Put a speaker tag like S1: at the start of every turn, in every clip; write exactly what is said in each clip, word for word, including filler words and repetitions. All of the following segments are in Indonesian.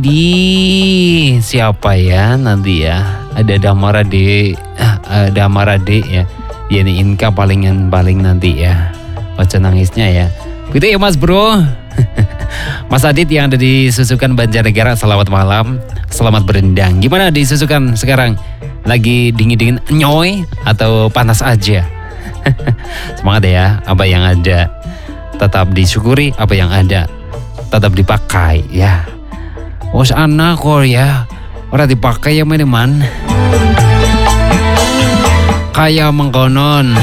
S1: Di siapa ya nanti ya? Ada Damarade, ah, Damarade ya. Yani Inka palingan paling nanti ya. Baca nangisnya ya. Gitu ya Mas Bro. Mas Adit yang ada di Susukan Banjarnegara, selamat malam. Selamat berendang. Gimana di Susukan sekarang? Lagi dingin-dingin nyoy atau panas aja? Semangat ya, apa yang ada. Tetap disyukuri apa yang ada. Tetap dipakai ya. Was anak kok ya, orang dipakai ya man. Kayak mengkonon.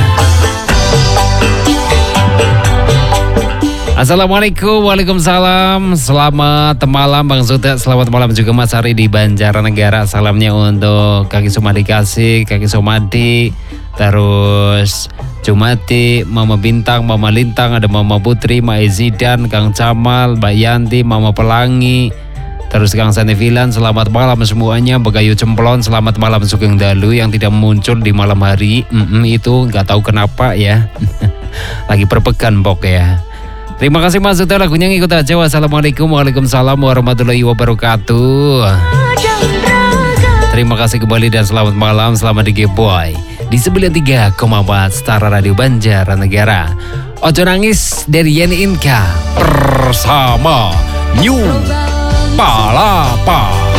S1: Assalamualaikum, waalaikumsalam. Selamat malam Bang Suta, selamat malam juga Mas Ari di Banjarnegara. Salamnya untuk Kaki Sumadi Kasih, Kaki Sumadi, terus Jumati, Mama Bintang, Mama Lintang, ada Mama Putri, Ma Zidan, Kang Camal, Mbak Yanti, Mama Pelangi. Terus Kang Sanevilan, selamat malam semuanya. Bagayu Cemplon, selamat malam Sugeng Dalu yang tidak muncul di malam hari. Mm-mm, itu nggak tahu kenapa ya. Lagi perpekan pok ya. Terima kasih Mas Suta, lagunya ngikut aja. Wassalamualaikum warahmatullahi warahmatullahi wabarakatuh. Terima kasih kembali dan selamat malam. Selamat di G-Boy di sembilan puluh tiga koma empat Stara Radio Banjarnegara. Ojo nangis dari Yeni Inka bersama New Palapa.